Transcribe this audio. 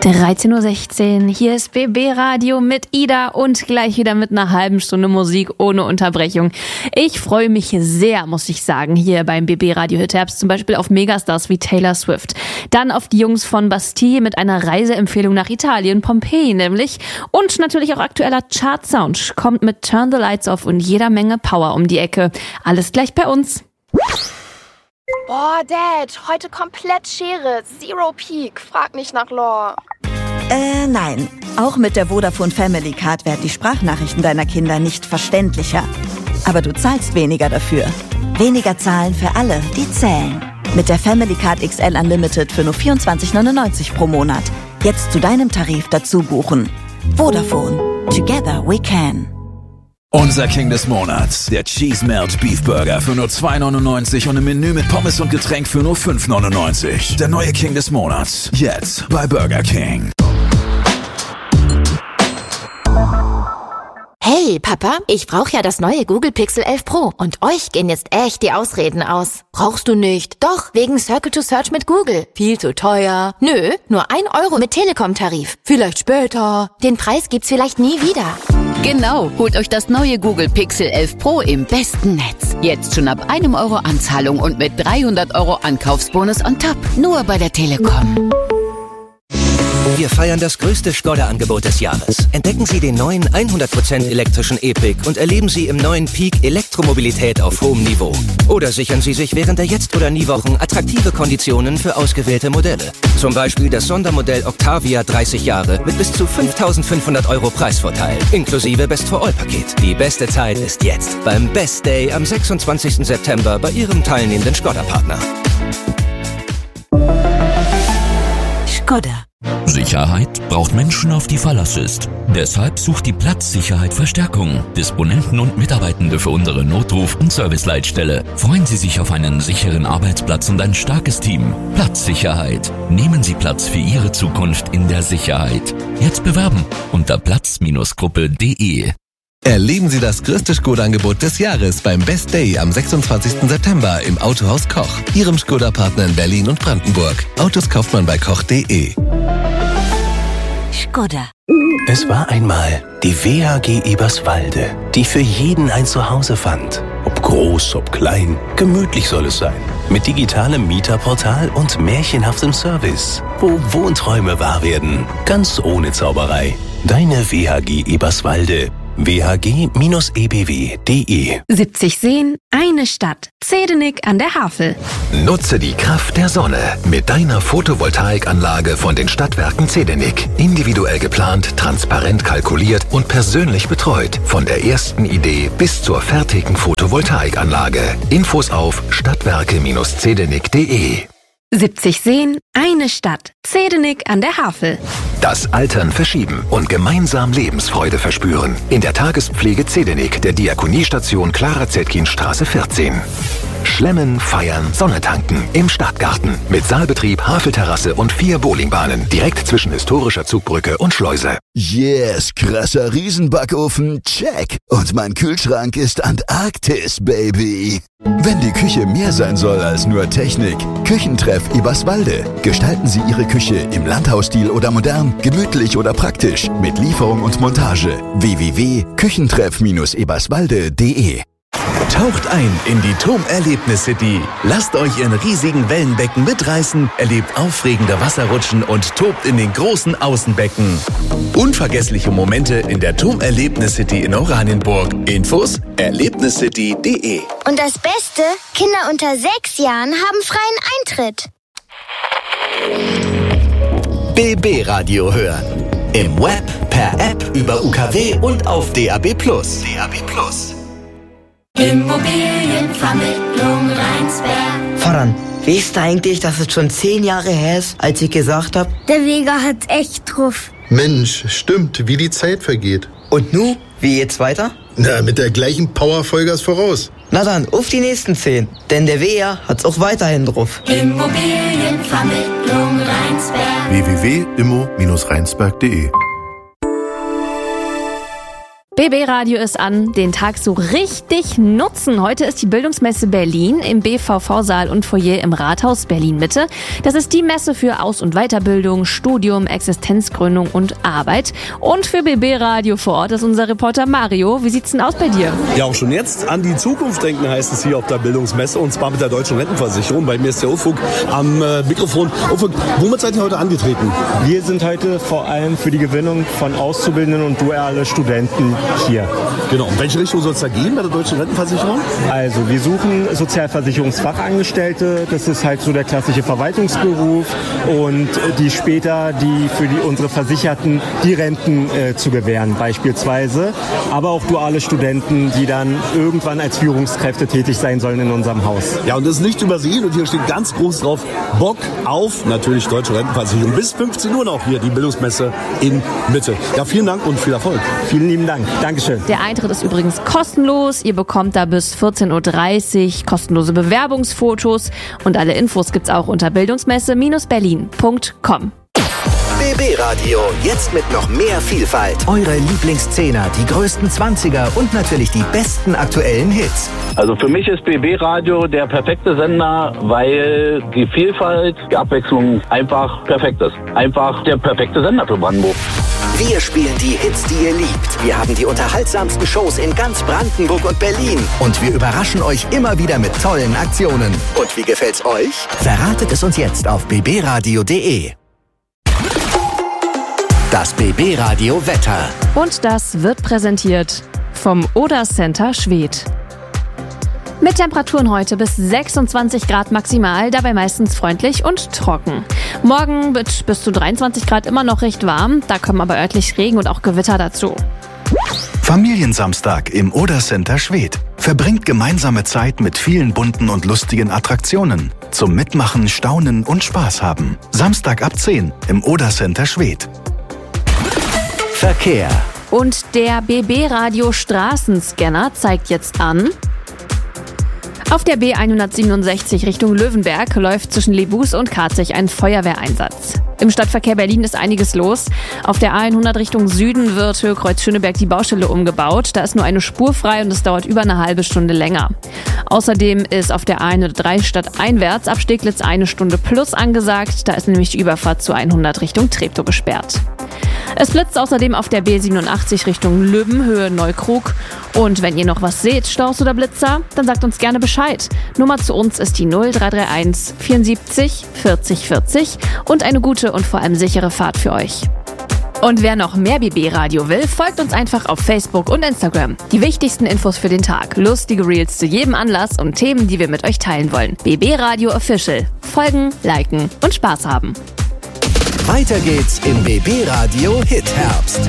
13:16 Uhr, hier ist BB Radio mit Ida und gleich wieder mit einer halben Stunde Musik ohne Unterbrechung. Ich freue mich sehr, muss ich sagen, hier beim BB Radio Hit Herbst zum Beispiel auf Megastars wie Taylor Swift. Dann auf die Jungs von Bastille mit einer Reiseempfehlung nach Italien, Pompeji nämlich. Und natürlich auch aktueller Chart-Sound kommt mit Turn the Lights Off und jeder Menge Power um die Ecke. Alles gleich bei uns. Boah, Dad, heute komplett Schere, Zero Peak, frag nicht nach Lore. Nein. Auch mit der Vodafone Family Card werden die Sprachnachrichten deiner Kinder nicht verständlicher. Aber du zahlst weniger dafür. Weniger zahlen für alle, die zählen. Mit der Family Card XL Unlimited für nur 24,99 pro Monat. Jetzt zu deinem Tarif dazu buchen. Vodafone. Together we can. Unser King des Monats, der Cheese Melt Beef Burger für nur 2,99 und ein Menü mit Pommes und Getränk für nur 5,99. Der neue King des Monats, jetzt bei Burger King. Hey, Papa, ich brauche ja das neue Google Pixel 11 Pro und euch gehen jetzt echt die Ausreden aus. Brauchst du nicht? Doch, wegen Circle to Search mit Google. Viel zu teuer. Nö, nur 1 Euro mit Telekom-Tarif. Vielleicht später. Den Preis gibt's vielleicht nie wieder. Genau, holt euch das neue Google Pixel 11 Pro im besten Netz. Jetzt schon ab 1 Euro Anzahlung und mit 300 Euro Ankaufsbonus on top. Nur bei der Telekom. Wir feiern das größte Skoda-Angebot des Jahres. Entdecken Sie den neuen 100% elektrischen E-Pick und erleben Sie im neuen Peak Elektromobilität auf hohem Niveau. Oder sichern Sie sich während der Jetzt- oder Nie-Wochen attraktive Konditionen für ausgewählte Modelle. Zum Beispiel das Sondermodell Octavia 30 Jahre mit bis zu 5.500 Euro Preisvorteil, inklusive Best-for-All-Paket. Die beste Zeit ist jetzt beim Best Day am 26. September bei Ihrem teilnehmenden Skoda-Partner. Skoda. Sicherheit braucht Menschen, auf die Verlass ist. Deshalb sucht die Platzsicherheit Verstärkung. Disponenten und Mitarbeitende für unsere Notruf- und Serviceleitstelle. Freuen Sie sich auf einen sicheren Arbeitsplatz und ein starkes Team. Platzsicherheit. Nehmen Sie Platz für Ihre Zukunft in der Sicherheit. Jetzt bewerben unter platz-gruppe.de. Erleben Sie das größte Skoda-Angebot des Jahres beim Best Day am 26. September im Autohaus Koch, Ihrem Skoda-Partner in Berlin und Brandenburg. Autos kauft man bei koch.de. Skoda. Es war einmal die WHG Eberswalde, die für jeden ein Zuhause fand. Ob groß, ob klein, gemütlich soll es sein. Mit digitalem Mieterportal und märchenhaftem Service, wo Wohnträume wahr werden, ganz ohne Zauberei. Deine WHG Eberswalde. whg-ebw.de 70 Seen, eine Stadt. Zedenik an der Havel. Nutze die Kraft der Sonne mit deiner Photovoltaikanlage von den Stadtwerken Zedenik. Individuell geplant, transparent kalkuliert und persönlich betreut. Von der ersten Idee bis zur fertigen Photovoltaikanlage. Infos auf stadtwerke-zedenik.de. 70 Seen, eine Stadt. Zedenik an der Havel. Das Altern verschieben und gemeinsam Lebensfreude verspüren. In der Tagespflege Zedenik der Diakoniestation Clara-Zetkin-Straße 14. Schlemmen, feiern, Sonne tanken im Stadtgarten. Mit Saalbetrieb, Havelterrasse und 4 Bowlingbahnen. Direkt zwischen historischer Zugbrücke und Schleuse. Yes, krasser Riesenbackofen, check. Und mein Kühlschrank ist Antarktis, Baby. Wenn die Küche mehr sein soll als nur Technik, Küchentreff Eberswalde. Gestalten Sie Ihre Küche im Landhausstil oder modern, gemütlich oder praktisch, mit Lieferung und Montage. www.küchentreff-eberswalde.de. Taucht ein in die TOM-Erlebnis-City. Lasst euch in riesigen Wellenbecken mitreißen, erlebt aufregende Wasserrutschen und tobt in den großen Außenbecken. Unvergessliche Momente in der TOM-Erlebnis-City in Oranienburg. Infos erlebniscity.de. Und das Beste, Kinder unter 6 Jahren haben freien Eintritt. BB Radio hören. Im Web, per App, über UKW und auf DAB+. Immobilienvermittlung Rheinsberg. Voran, weißt du eigentlich, dass es schon 10 Jahre her ist, als ich gesagt habe? Der Vega hat echt drauf. Mensch, stimmt, wie die Zeit vergeht. Und nu, wie geht's weiter? Na, mit der gleichen Power Vollgas voraus. Na dann, auf die nächsten 10, denn der Vega hat's auch weiterhin drauf. Immobilienvermittlung Rheinsberg. www.immo-rheinsberg.de BB Radio ist an, den Tag so richtig nutzen. Heute ist die Bildungsmesse Berlin im BVV-Saal und Foyer im Rathaus Berlin-Mitte. Das ist die Messe für Aus- und Weiterbildung, Studium, Existenzgründung und Arbeit. Und für BB Radio vor Ort ist unser Reporter Mario. Wie sieht's denn aus bei dir? Ja, auch schon jetzt an die Zukunft denken, heißt es hier auf der Bildungsmesse, und zwar mit der Deutschen Rentenversicherung. Bei mir ist der Ufuk am Mikrofon. Ufuk, womit seid ihr heute angetreten? Wir sind heute vor allem für die Gewinnung von Auszubildenden und duale Studenten hier. Genau. In welche Richtung soll es da gehen bei der Deutschen Rentenversicherung? Also wir suchen Sozialversicherungsfachangestellte. Das ist halt so der klassische Verwaltungsberuf, und die später für unsere Versicherten die Renten zu gewähren beispielsweise. Aber auch duale Studenten, die dann irgendwann als Führungskräfte tätig sein sollen in unserem Haus. Ja, und das ist nicht übersehen, und hier steht ganz groß drauf: Bock auf natürlich Deutsche Rentenversicherung. Bis 15 Uhr noch hier die Bildungsmesse in Mitte. Ja, vielen Dank und viel Erfolg. Vielen lieben Dank. Dankeschön. Der Eintritt ist übrigens kostenlos. Ihr bekommt da bis 14.30 Uhr kostenlose Bewerbungsfotos. Und alle Infos gibt's auch unter bildungsmesse-berlin.com. BB Radio, jetzt mit noch mehr Vielfalt. Eure Lieblingszehner, die größten 20er und natürlich die besten aktuellen Hits. Also für mich ist BB Radio der perfekte Sender, weil die Vielfalt, die Abwechslung einfach perfekt ist. Einfach der perfekte Sender für Brandenburg. Wir spielen die Hits, die ihr liebt. Wir haben die unterhaltsamsten Shows in ganz Brandenburg und Berlin. Und wir überraschen euch immer wieder mit tollen Aktionen. Und wie gefällt's euch? Verratet es uns jetzt auf bbradio.de. Das BB Radio Wetter. Und das wird präsentiert vom Oder Center Schwedt. Mit Temperaturen heute bis 26 Grad maximal, dabei meistens freundlich und trocken. Morgen wird bis zu 23 Grad immer noch recht warm, da kommen aber örtlich Regen und auch Gewitter dazu. Familiensamstag im Oder Center Schwedt. Verbringt gemeinsame Zeit mit vielen bunten und lustigen Attraktionen. Zum Mitmachen, Staunen und Spaß haben. Samstag ab 10 im Oder Center Schwedt. Verkehr. Und der BB Radio Straßenscanner zeigt jetzt an: Auf der B167 Richtung Löwenberg läuft zwischen Lebus und Karzig ein Feuerwehreinsatz. Im Stadtverkehr Berlin ist einiges los. Auf der A100 Richtung Süden wird Höhe-Kreuz-Schöneberg die Baustelle umgebaut. Da ist nur eine Spur frei und es dauert über eine halbe Stunde länger. Außerdem ist auf der A103 stadteinwärts ab Steglitz 1 Stunde plus angesagt. Da ist nämlich die Überfahrt zu 100 Richtung Treptow gesperrt. Es blitzt außerdem auf der B87 Richtung Löben, Höhe Neukrug. Und wenn ihr noch was seht, Staus oder Blitzer, dann sagt uns gerne Bescheid. Nummer zu uns ist die 0331 74 40 40 und eine gute und vor allem sichere Fahrt für euch. Und wer noch mehr BB Radio will, folgt uns einfach auf Facebook und Instagram. Die wichtigsten Infos für den Tag, lustige Reels zu jedem Anlass und Themen, die wir mit euch teilen wollen. BB Radio Official. Folgen, liken und Spaß haben. Weiter geht's im BB Radio Hit Herbst.